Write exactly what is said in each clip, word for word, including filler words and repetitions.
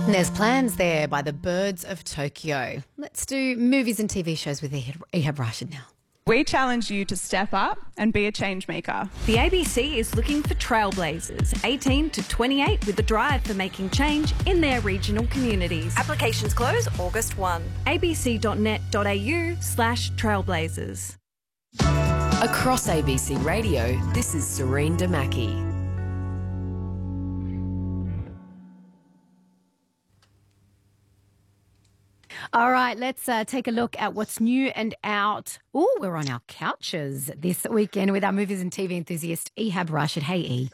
And there's plans there by the Birds of Tokyo. Let's do movies and T V shows with Ehab Rashid now. We challenge you to step up and be a change maker. The A B C is looking for trailblazers, eighteen to twenty-eight, with a drive for making change in their regional communities. Applications close August first. a b c dot net dot a u slash trailblazers. Across A B C Radio, this is Serene Damaki. All right, let's uh, take a look at what's new and out. Oh, we're on our couches this weekend with our movies and T V enthusiast, Ehab Rashid. Hey, E.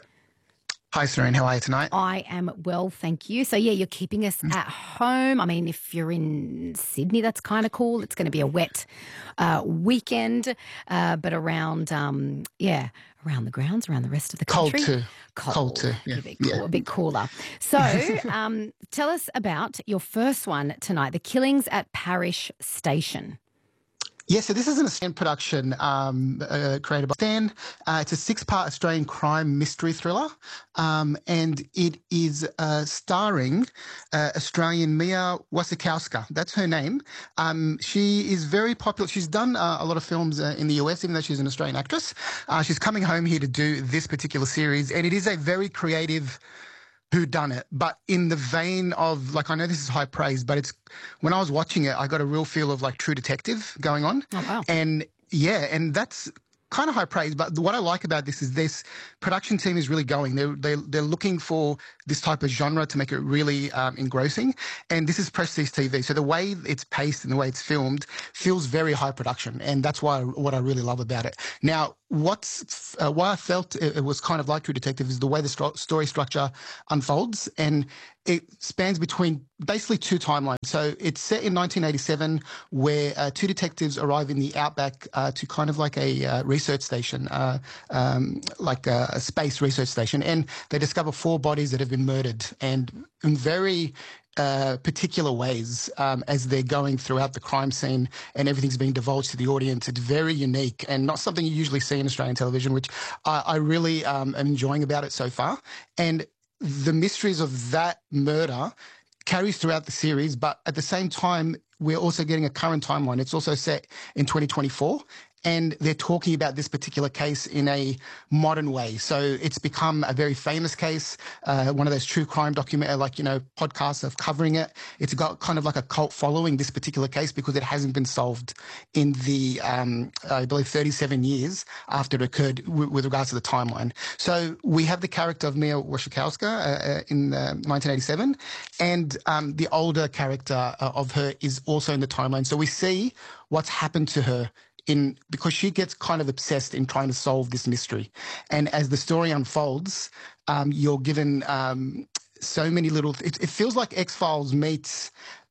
Hi, Serene. How are you tonight? I am well, thank you. So, yeah, you're keeping us at home. I mean, if you're in Sydney, that's kind of cool. It's going to be a wet uh, weekend, uh, but around, um, yeah, around the grounds, around the rest of the country. Cold too. Cold, Cold too. Yeah. A bit, cool, yeah. a bit cooler. So, um, tell us about your first one tonight, The Killings at Parish Station. Yeah, so this is an Australian production um, uh, created by Stan. Uh, it's a six-part Australian crime mystery thriller, um, and it is uh, starring uh, Australian Mia Wasikowska. That's her name. Um, she is very popular. She's done uh, a lot of films uh, in the U S, even though she's an Australian actress. Uh, she's coming home here to do this particular series, and it is a very creative who done it, but in the vein of, like, I know this is high praise, but it's, when I was watching it, I got a real feel of like True Detective going on. Oh, wow. And yeah, and that's kind of high praise, but what I like about this is this production team is really going. They're, they're, they're looking for this type of genre to make it really um, engrossing, and this is Prestige T V. So the way it's paced and the way it's filmed feels very high production, and that's why what I really love about it. Now, what's uh, why I felt it, it was kind of like True Detective is the way the st- story structure unfolds, and it spans between basically two timelines. So it's set in nineteen eighty-seven, where uh, two detectives arrive in the outback uh, to kind of like a uh, research station, uh, um, like a, a space research station, and they discover four bodies that have been murdered, and in very Uh, particular ways um, as they're going throughout the crime scene, and everything's being divulged to the audience. It's very unique and not something you usually see in Australian television, which I, I really um, am enjoying about it so far. And the mysteries of that murder carries throughout the series, but at the same time, we're also getting a current timeline. It's also set in twenty twenty-four. And they're talking about this particular case in a modern way. So it's become a very famous case, uh, one of those true crime document, like, you know, podcasts of covering it. It's got kind of like a cult following, this particular case, because it hasn't been solved in the, um, I believe, thirty-seven years after it occurred w- with regards to the timeline. So we have the character of Mia Wasikowska uh, in uh, nineteen eighty-seven, and um, the older character uh, of her is also in the timeline. So we see what's happened to her in because she gets kind of obsessed in trying to solve this mystery. And as the story unfolds, um, you're given um, so many little... It, it feels like X-Files meets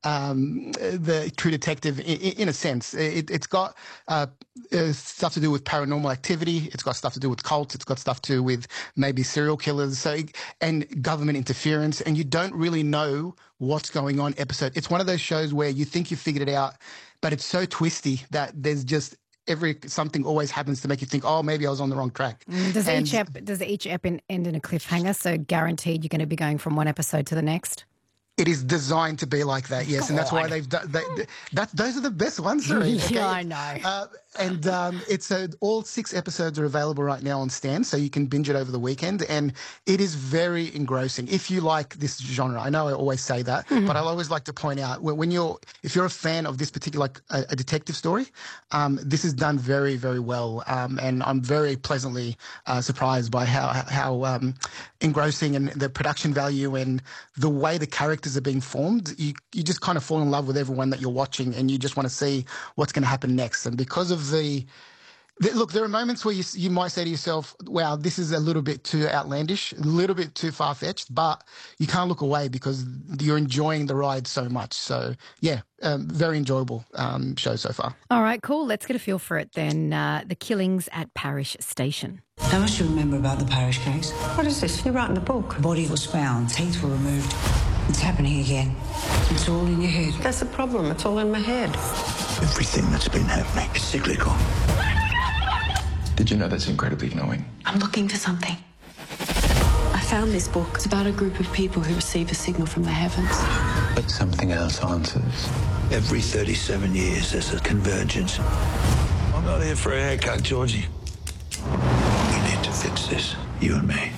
um, the True Detective in, in a sense. It, it's got uh, uh, stuff to do with paranormal activity. It's got stuff to do with cults. It's got stuff to do with maybe serial killers so and government interference. And you don't really know what's going on episode. It's one of those shows where you think you figured it out, but it's so twisty that there's just every something always happens to make you think, oh, maybe I was on the wrong track. Mm, does and each ep does each ep in, end in a cliffhanger? So guaranteed you're going to be going from one episode to the next. It is designed to be like that, yes, God. and that's why they've done they, that. Those are the best ones, Serene, okay? Yeah, I know. Uh, and um, it's a, all six episodes are available right now on Stan, so you can binge it over the weekend, and it is very engrossing if you like this genre. I know I always say that, mm-hmm. but I always like to point out when you're if you're a fan of this particular like, a, a detective story, um, this is done very very well, um, and I'm very pleasantly uh, surprised by how how um, engrossing and the production value and the way the characters are being formed. You you just kind of fall in love with everyone that you're watching, and you just want to see what's going to happen next. And because of the, the look, there are moments where you you might say to yourself, "Wow, this is a little bit too outlandish, a little bit too far fetched," but you can't look away because you're enjoying the ride so much. So yeah, um, very enjoyable um, show so far. All right, cool. Let's get a feel for it then. Uh, The Killings at Parish Station. How much do you remember about the parish case? What is this? You're writing the book. Body was found, teeth were removed. It's happening again. It's all in your head. That's the problem. It's all in my head. Everything that's been happening is cyclical. Did you know that's incredibly annoying? I'm looking for something. I found this book. It's about a group of people who receive a signal from the heavens. But something else answers. Every thirty-seven years, there's a convergence. I'm not here for a haircut, Georgie. We need to fix this, you and me.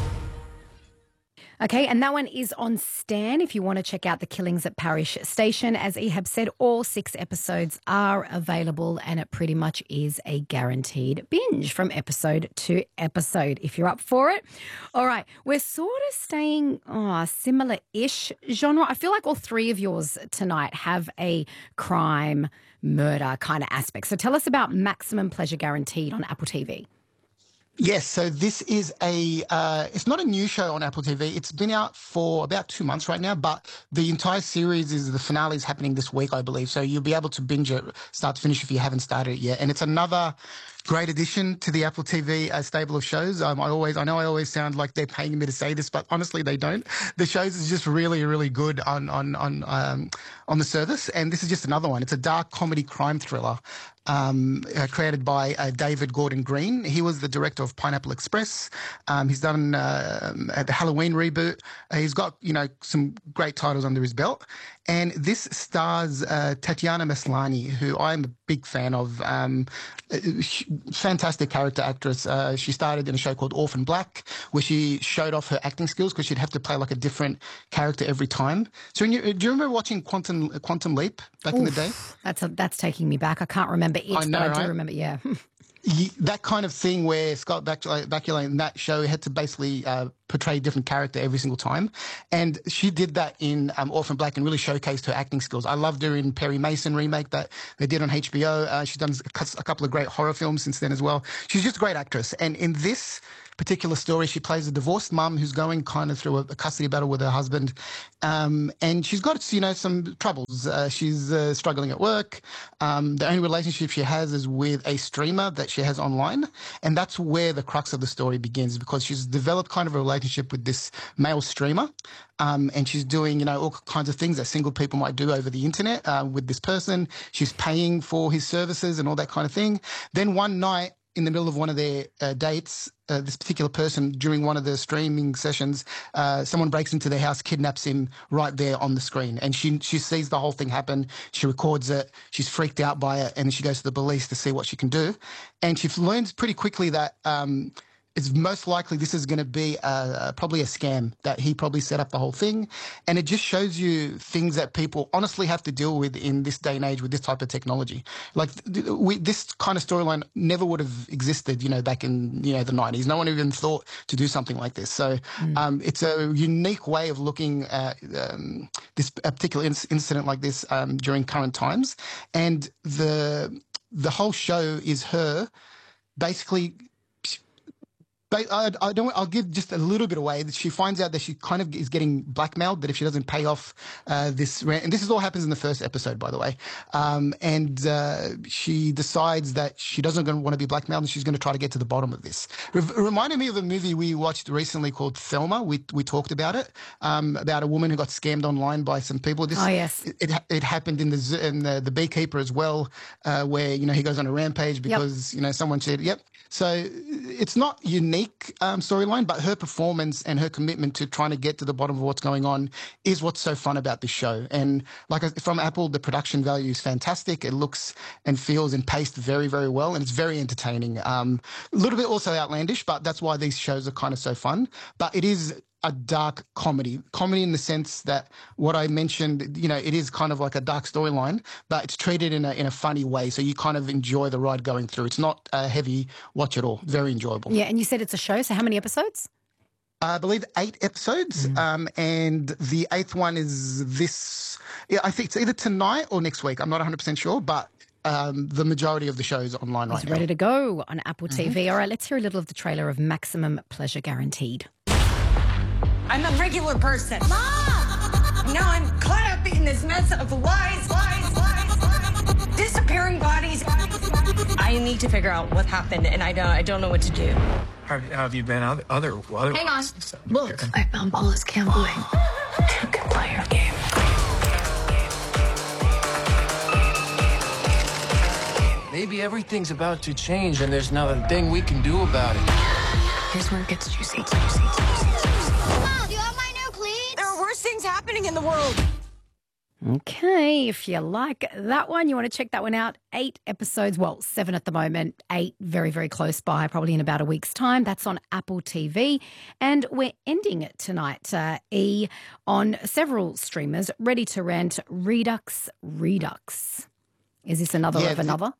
Okay, and that one is on Stan if you want to check out The Killings at Parish Station. As Ehab said, all six episodes are available and it pretty much is a guaranteed binge from episode to episode if you're up for it. All right, we're sort of staying oh, similar-ish genre. I feel like all three of yours tonight have a crime, murder kind of aspect. So tell us about Maximum Pleasure Guaranteed on Apple T V. Yes, so this is a, uh, it's not a new show on Apple T V. It's been out for about two months right now, but the entire series is, the finale is happening this week, I believe. So you'll be able to binge it start to finish if you haven't started it yet. And it's another great addition to the Apple T V uh, stable of shows. Um, I always, I know I always sound like they're paying me to say this, but honestly, they don't. The shows is just really, really good on, on, on, um, on the service. And this is just another one. It's a dark comedy crime thriller. Um, uh, created by uh, David Gordon Green. He was the director of Pineapple Express. Um, he's done uh, the Halloween reboot. Uh, he's got, you know, some great titles under his belt. And this stars uh, Tatiana Maslany, who I'm a big fan of. Um, fantastic character actress. Uh, she started in a show called Orphan Black, where she showed off her acting skills because she'd have to play like a different character every time. So when you, do you remember watching Quantum Quantum Leap back Oof, in the day? That's a, that's taking me back. I can't remember it, I know, but I right? do remember, yeah. That kind of thing where Scott Bakula in that show had to basically uh, portray a different character every single time. And she did that in um, Orphan Black and really showcased her acting skills. I loved her in Perry Mason remake that they did on H B O. Uh, she's done a couple of great horror films since then as well. She's just a great actress. And in this particular story, she plays a divorced mum who's going kind of through a, a custody battle with her husband. Um, and she's got, you know, some troubles. Uh, she's uh, struggling at work. Um, the only relationship she has is with a streamer that she has online. And that's where the crux of the story begins, because she's developed kind of a relationship with this male streamer. Um, and she's doing, you know, all kinds of things that single people might do over the internet uh, with this person. She's paying for his services and all that kind of thing. Then one night, in the middle of one of their uh, dates, uh, this particular person, during one of the streaming sessions, uh, someone breaks into their house, kidnaps him right there on the screen. And she she sees the whole thing happen. She records it. She's freaked out by it. And she goes to the police to see what she can do. And she learns pretty quickly that um, it's most likely this is going to be a, probably a scam, that he probably set up the whole thing. And it just shows you things that people honestly have to deal with in this day and age with this type of technology. Like we, this kind of storyline never would have existed, you know, back in, you know, the nineties. No one even thought to do something like this. So mm. um, it's a unique way of looking at um, this a particular in- incident like this um, during current times. And the the whole show is her basically... But I, I don't. I'll give just a little bit away. That she finds out that she kind of is getting blackmailed. That if she doesn't pay off uh, this rent, and this is all happens in the first episode, by the way. Um, and uh, she decides that she doesn't want to be blackmailed, and she's going to try to get to the bottom of this. It reminded me of a movie we watched recently called Thelma. We we talked about it um, about a woman who got scammed online by some people. This, oh yes, it it, it happened in the in the, the Beekeeper as well, uh, where you know he goes on a rampage because yep. you know someone said yep. So it's not unique um, storyline, but her performance and her commitment to trying to get to the bottom of what's going on is what's so fun about this show. And like from Apple, the production value is fantastic. It looks and feels and paced very, very well, and it's very entertaining. Um, a little bit also outlandish, but that's why these shows are kind of so fun. But it is a dark comedy, comedy in the sense that what I mentioned, you know, it is kind of like a dark storyline, but it's treated in a in a funny way. So you kind of enjoy the ride going through. It's not a heavy watch at all. Very enjoyable. Yeah, and you said it's a show. So how many episodes? I believe eight episodes, mm. um, and the eighth one is this. Yeah, I think it's either tonight or next week. I'm not one hundred percent sure, but um, the majority of the show is online right it's now. Ready to go on Apple mm-hmm. T V. All right, let's hear a little of the trailer of Maximum Pleasure Guaranteed. I'm a regular person. Mom! Now I'm caught up in this mess of lies, lies, lies, lies. Disappearing bodies. I need to figure out what happened, and I don't, I don't know what to do. How, how have you been? Other, other, other Hang on. Look, I found Paula's gambling. You can play your game. Maybe everything's about to change, and there's not a thing we can do about it. Here's where it gets juicy. juicy, juicy, juicy. worst things happening in the world. Okay, if you like that one, you want to check that one out. Eight episodes, well, seven at the moment, eight very, very close by, probably in about a week's time. That's on Apple T V. And we're ending it tonight, uh, E, on several streamers, ready to rent, Redux Redux. Is this another Yeah, of another?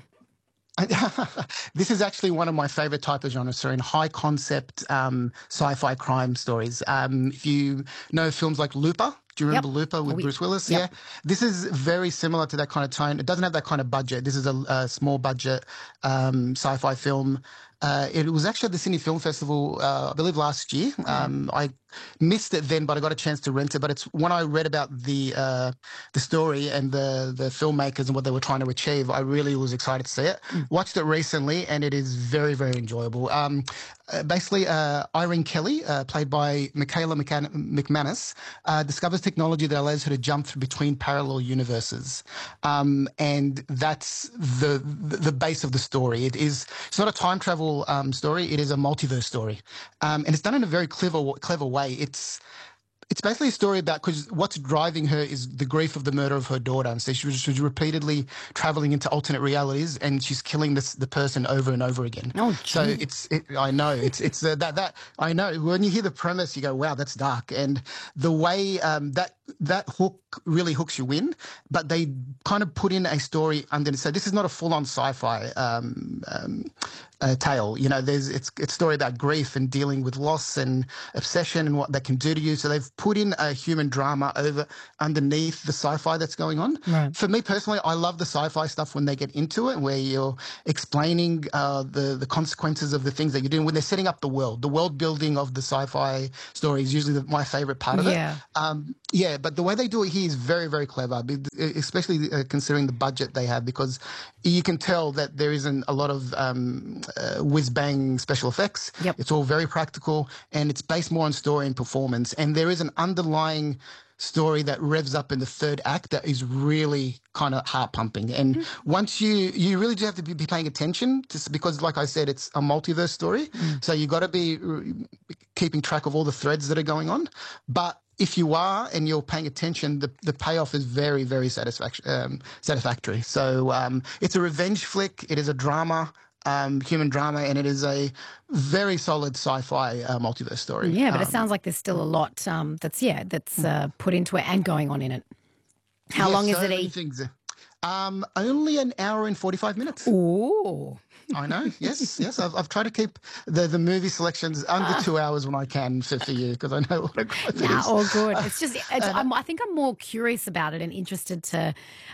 This is actually one of my favourite type of genres, so in high concept um, sci-fi crime stories. Um, if you know films like Looper, do you remember Yep. Looper with Oh, we- Bruce Willis? yep. Yeah. This is very similar to that kind of tone. It doesn't have that kind of budget. This is a, a small budget um, sci-fi film. Uh, it was actually at the Sydney Film Festival, uh, I believe, last year. Um, I missed it then, but I got a chance to rent it. But it's when I read about the uh, the story and the the filmmakers and what they were trying to achieve, I really was excited to see it. Watched it recently, and it is very, very enjoyable. Um, uh, basically, uh, Irene Kelly, uh, played by Michaela McCan- McManus, uh, discovers technology that allows her to jump through between parallel universes, um, and that's the, the the base of the story. It is it's not a time travel um, story; it is a multiverse story, um, and it's done in a very clever clever way. It's it's basically a story about, because what's driving her is the grief of the murder of her daughter. And so she was, she was repeatedly traveling into alternate realities, and she's killing this the person over and over again. Oh, so it's it, I know it's it's uh, that that I know when you hear the premise, you go, wow, that's dark. And the way um, that that hook really hooks you in, but they kind of put in a story underneath. So this is not a full on sci-fi um, um, uh, tale. You know, there's it's it's a story about grief and dealing with loss and obsession and what that can do to you. So they've put in a human drama over underneath the sci-fi that's going on. Right. For me personally, I love the sci-fi stuff when they get into it, where you're explaining uh, the the consequences of the things that you're doing, when they're setting up the world. The world building of the sci-fi story is usually the, my favorite part of Yeah. it. Um, yeah, but the way they do it here is very, very clever, be- especially uh, considering the budget they have, because you can tell that there isn't a lot of um, uh, whiz-bang special effects. Yep. It's all very practical, and it's based more on story and performance. And there is an underlying story that revs up in the third act that is really kind of heart pumping. And Mm-hmm. once you, you really do have to be, be paying attention to, because like I said, it's a multiverse story. Mm. So you got to be uh, keeping track of all the threads that are going on. But if you are and you're paying attention, the, the payoff is very, very satisfac- um, satisfactory. So um, it's a revenge flick. It is a drama. Um, human drama, and it is a very solid sci-fi uh, multiverse story. Yeah, but it Um, sounds like there's still a lot um, that's, yeah, that's uh, put into it and going on in it. How yeah, long is so it, many E? things. Um, only an hour and forty-five minutes. Ooh. I know. Yes, yes. I've, I've tried to keep the, the movie selections under two hours when I can for, for you, because I know what a growth it Nah, is. all good. It's just, it's, I'm, I think I'm more curious about it and interested to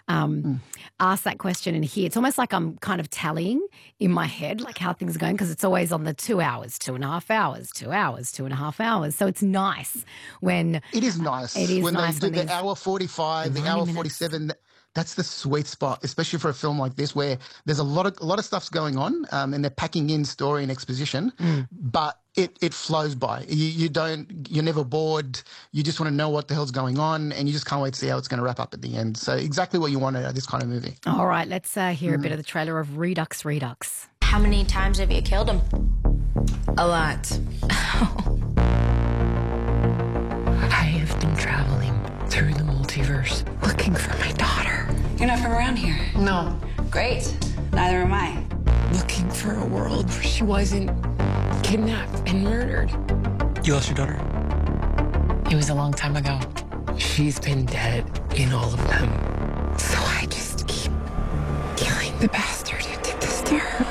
um, ask that question and hear. It's almost like I'm kind of tallying in my head, like how things are going, because it's always on the two hours, two and a half hours, two hours, two and a half hours. So it's nice when It is nice. It is when nice they when do the these- hour forty-five, the ninety hour minutes. forty-seven. That's the sweet spot, especially for a film like this, where there's a lot of a lot of stuff's going on, um, and they're packing in story and exposition, Mm. but it it flows by. You you don't you're never bored. You just want to know what the hell's going on, and you just can't wait to see how it's going to wrap up at the end. So exactly what you want out of this kind of movie. All right, let's uh, hear a bit of the trailer of Redux Redux. How many times have you killed him? A lot. I have been traveling through the multiverse looking for my daughter. You're not from around here. No. Great. Neither am I. Looking for a world where she wasn't kidnapped and murdered. You lost your daughter? It was a long time ago. She's been dead in all of them. So I just keep killing the bastard who did this to her.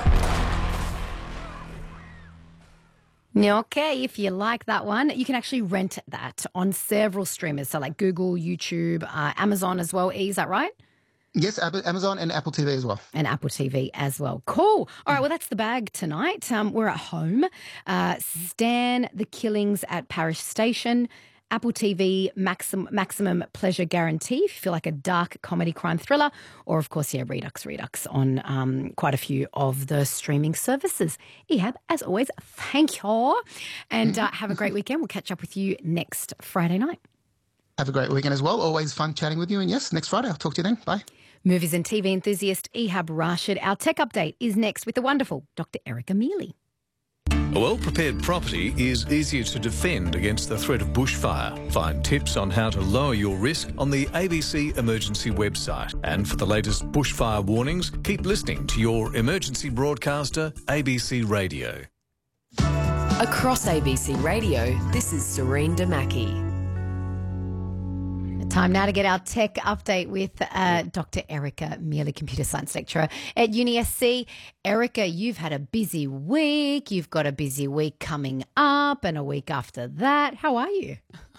Okay, if you like that one, you can actually rent that on several streamers. So like Google, YouTube, uh, Amazon as well. E, is that right? Yes, Ab- Amazon and Apple T V as well. And Apple T V as well. Cool. All right, well, that's the bag tonight. Um, we're at home. Uh, Stan the Killings at Parish Station. Apple T V maximum, maximum Pleasure Guarantee if you feel like a dark comedy crime thriller. Or, of course, yeah, Redux Redux on um, quite a few of the streaming services. Ehab, as always, thank you. And uh, have a great weekend. We'll catch up with you next Friday night. Have a great weekend as well. Always fun chatting with you. And yes, next Friday. I'll talk to you then. Bye. Movies and T V enthusiast Ehab Rashid. Our tech update is next with the wonderful Doctor Erica Mealy. A well-prepared property is easier to defend against the threat of bushfire. Find tips on how to lower your risk on the A B C Emergency website. And for the latest bushfire warnings, keep listening to your emergency broadcaster, A B C Radio. Across A B C Radio, this is Serene Damaki. Time now to get our tech update with uh, Doctor Erica Mealy, computer science lecturer at Uni S C. Erica, you've had a busy week. You've got a busy week coming up and a week after that. How are you?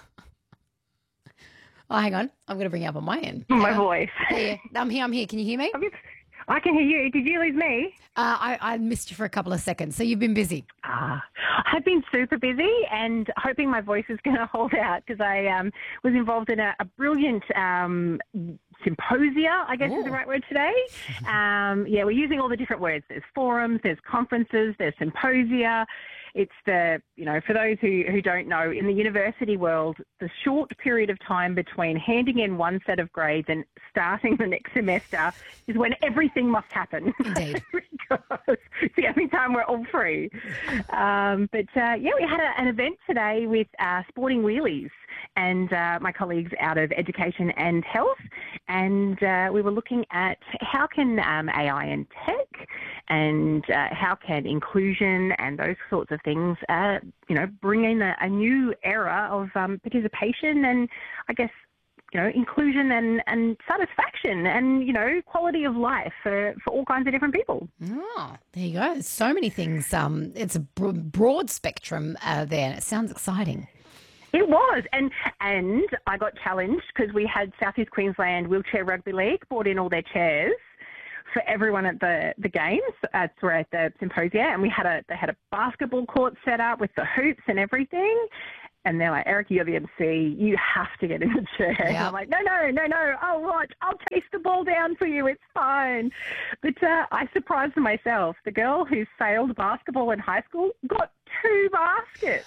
Oh, hang on. I'm going to bring you up on my end. My Hang on. voice. Hey, I'm here. I'm here. Can you hear me? I can hear you. Did you lose me? Uh, I, I missed you for a couple of seconds. So you've been busy. Ah, I've been super busy and hoping my voice is going to hold out because I um, was involved in a, a brilliant um, symposia, I guess Ooh. is the right word today. Um, yeah, we're using all the different words. There's forums, there's conferences, there's symposia. It's the, you know, for those who, who don't know, in the university world, the short period of time between handing in one set of grades and starting the next semester is when everything must happen. Indeed. Because it's the only time we're all free. Um, but, uh, yeah, we had a, an event today with uh, Sporting Wheelies and uh, my colleagues out of Education and Health, and uh, we were looking at how can um, A I and tech and uh, how can inclusion and those sorts of things, uh, you know, bring in a, a new era of um, participation and, I guess, you know, inclusion and, and satisfaction and, you know, quality of life for, for all kinds of different people. Oh, there you go. So many things. Um, it's a bro- broad spectrum uh, there, and it sounds exciting. It was, and and I got challenged because we had South East Queensland Wheelchair Rugby League brought in all their chairs for everyone at the, the games, uh, sorry, at the symposia, and we had a they had a basketball court set up with the hoops and everything. And they're like, Erica, you're the M C. You have to get in the chair. Yep. And I'm like, no, no, no, no. I'll watch. I'll chase the ball down for you. It's fine. But uh, I surprised myself. The girl who sailed basketball in high school got two baskets.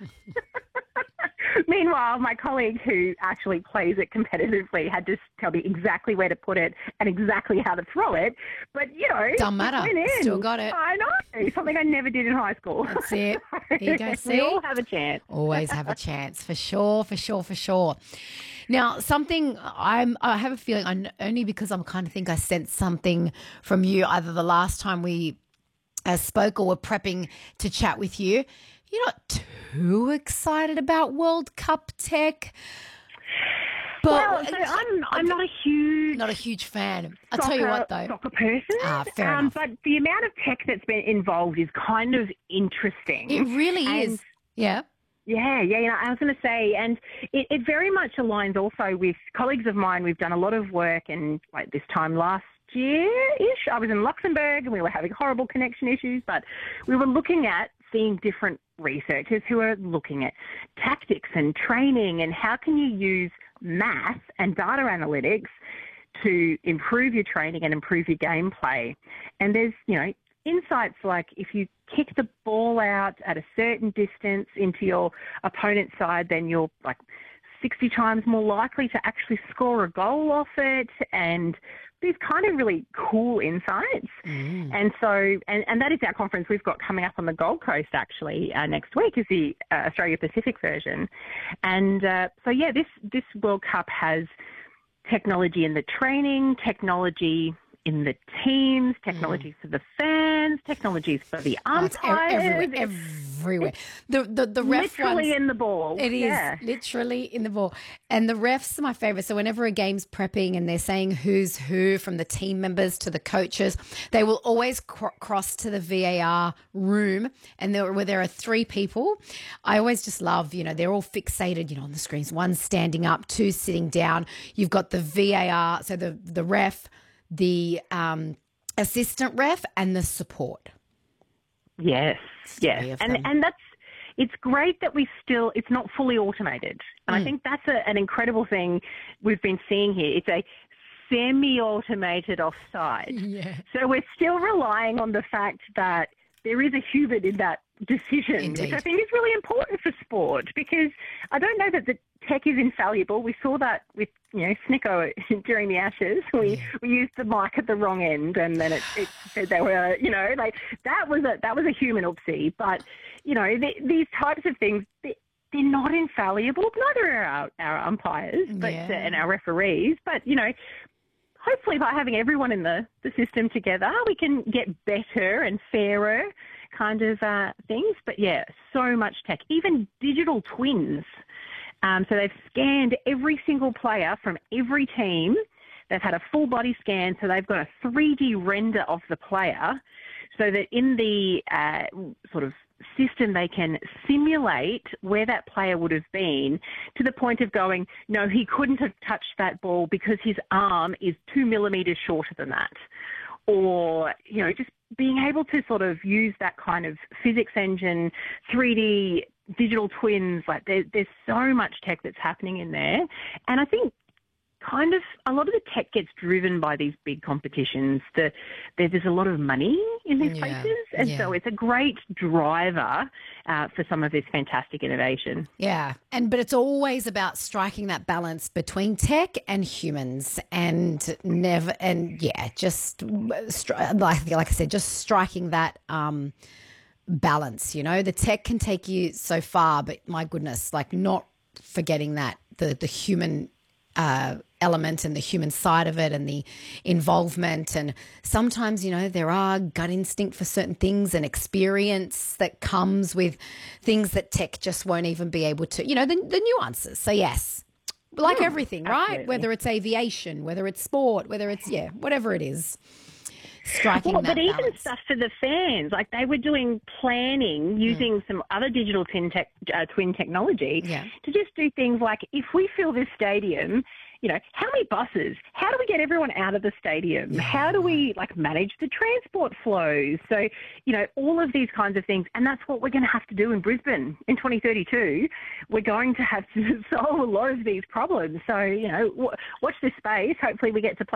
Meanwhile, my colleague who actually plays it competitively had to tell me exactly where to put it and exactly how to throw it. But, you know, don't matter. Went in. Still got it. I know. Something I never did in high school. That's it. There you go. See? We all have a chance. Always have a chance, for sure, for sure, for sure. Now, something I'm, I have a feeling, I, only because I'm kind of think I sensed something from you either the last time we uh, spoke or were prepping to chat with you. You're not too excited about World Cup tech. But well, so I'm I'm not a huge not a huge fan. I'll soccer, tell you what though, soccer person. Ah, fair um, enough. But the amount of tech that's been involved is kind of interesting. It really and is. Yeah. Yeah, yeah, you know, I was going to say, and it, it very much aligns also with colleagues of mine. We've done a lot of work, and like this time last year-ish, I was in Luxembourg, and we were having horrible connection issues, but we were looking at seeing different researchers who are looking at tactics and training and how can you use math and data analytics to improve your training and improve your gameplay. And there's, you know, insights like if you kick the ball out at a certain distance into your opponent's side, then you're like sixty times more likely to actually score a goal off it, and these kind of really cool insights. Mm. And so, and, and that is our conference we've got coming up on the Gold Coast actually uh, next week is the uh, Australia Pacific version. And uh, so, yeah, this, this World Cup has technology in the training, technology in the teams, technology mm. for the fans, technologies for the umpires. Oh, everywhere, everywhere. The the the ref literally ones, in the ball. It is yeah. literally in the ball. And the refs are my favourite. So whenever a game's prepping and they're saying who's who, from the team members to the coaches, they will always cr- cross to the V A R room, and there, where there are three people. I always just love, you know, they're all fixated, you know, on the screens. One standing up, two sitting down. You've got the V A R, so the the ref, the um, assistant ref, and the support. Yes, yes, and and that's it's great that we still it's not fully automated, and mm. I think that's a, an incredible thing we've been seeing here. It's a semi-automated offside, yeah. So we're still relying on the fact that there is a human in that decision, Indeed. which I think is really important for sport, because I don't know that the tech is infallible. We saw that with, you know, Snicko during the Ashes. We yeah. we used the mic at the wrong end, and then it, it said they were, you know, like that was a that was a human oopsie. But you know, th- these types of things, they, they're not infallible. Neither are our, our umpires but Yeah. uh, and our referees. But, you know, hopefully by having everyone in the, the system together, we can get better and fairer kind of uh, things. But, yeah, so much tech. Even digital twins. Um, so they've scanned every single player from every team. They've had a full body scan, so they've got a three D render of the player so that in the uh, sort of system they can simulate where that player would have been to the point of going, no, he couldn't have touched that ball because his arm is two millimetres shorter than that. Or, you know, just being able to sort of use that kind of physics engine, three D digital twins, like there, there's so much tech that's happening in there. And I think kind of a lot of the tech gets driven by these big competitions. The, there, there's a lot of money in these Yeah, places, and yeah. so it's a great driver uh, for some of this fantastic innovation. Yeah, and but it's always about striking that balance between tech and humans, and never, and yeah, just stri- like like I said, just striking that um, balance. You know, the tech can take you so far, but my goodness, like not forgetting that the the human uh, element and the human side of it and the involvement. And sometimes, you know, there are gut instinct for certain things and experience that comes with things that tech just won't even be able to, you know, the, the nuances. So yes, like Mm, everything, right? absolutely. Whether it's aviation, whether it's sport, whether it's, yeah, whatever it is. Striking Well, that but even balance. stuff for the fans, like they were doing planning using some other digital twin, tech, uh, twin technology Yeah. to just do things like, if we fill this stadium, you know, how many buses? How do we get everyone out of the stadium? How do we like manage the transport flows? So, you know, all of these kinds of things, and that's what we're going to have to do in Brisbane in twenty thirty-two. We're going to have to solve a lot of these problems. So, you know, w- watch this space. Hopefully, we get to play